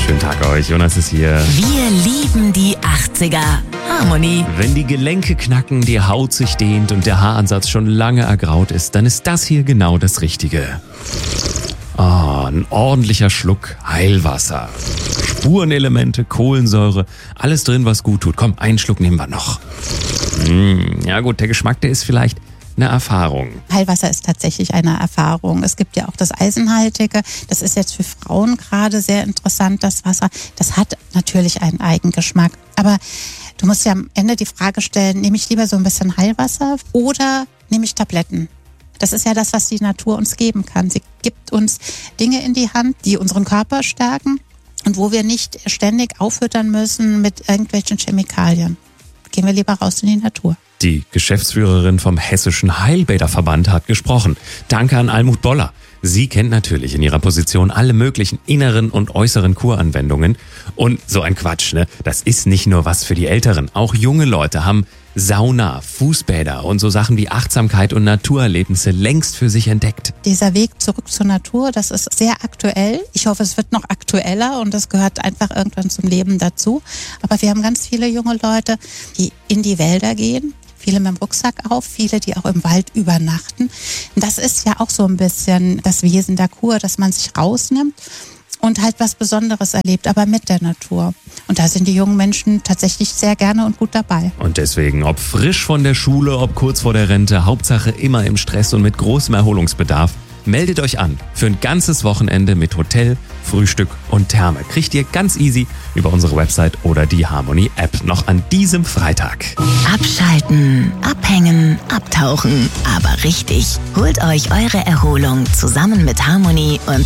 Schönen Tag euch, Jonas ist hier. Wir lieben die 80er. Harmony. Wenn die Gelenke knacken, die Haut sich dehnt und der Haaransatz schon lange ergraut ist, dann ist das hier genau das Richtige. Ein ordentlicher Schluck Heilwasser. Spurenelemente, Kohlensäure, alles drin, was gut tut. Komm, einen Schluck nehmen wir noch. Ja gut, der Geschmack, der ist vielleicht eine Erfahrung. Heilwasser ist tatsächlich eine Erfahrung. Es gibt ja auch das Eisenhaltige. Das ist jetzt für Frauen gerade sehr interessant, das Wasser. Das hat natürlich einen Eigengeschmack. Aber du musst ja am Ende die Frage stellen, nehme ich lieber so ein bisschen Heilwasser oder nehme ich Tabletten? Das ist ja das, was die Natur uns geben kann. Sie gibt uns Dinge in die Hand, die unseren Körper stärken und wo wir nicht ständig auffüttern müssen mit irgendwelchen Chemikalien. Gehen wir lieber raus in die Natur. Die Geschäftsführerin vom Hessischen Heilbäderverband hat gesprochen. Danke an Almut Boller. Sie kennt natürlich in ihrer Position alle möglichen inneren und äußeren Kuranwendungen. Und so ein Quatsch, ne? Das ist nicht nur was für die Älteren. Auch junge Leute haben Sauna, Fußbäder und so Sachen wie Achtsamkeit und Naturerlebnisse längst für sich entdeckt. Dieser Weg zurück zur Natur, das ist sehr aktuell. Ich hoffe, es wird noch aktueller und das gehört einfach irgendwann zum Leben dazu. Aber wir haben ganz viele junge Leute, die in die Wälder gehen. Viele mit dem Rucksack auf, viele, die auch im Wald übernachten. Das ist ja auch so ein bisschen das Wesen der Kur, dass man sich rausnimmt und halt was Besonderes erlebt, aber mit der Natur. Und da sind die jungen Menschen tatsächlich sehr gerne und gut dabei. Und deswegen, ob frisch von der Schule, ob kurz vor der Rente, Hauptsache immer im Stress und mit großem Erholungsbedarf, meldet euch an für ein ganzes Wochenende mit Hotel, Frühstück und Therme. Kriegt ihr ganz easy über unsere Website oder die Harmony App noch an diesem Freitag. Abschalten, abhängen, abtauchen. Aber richtig. Holt euch eure Erholung zusammen mit Harmony und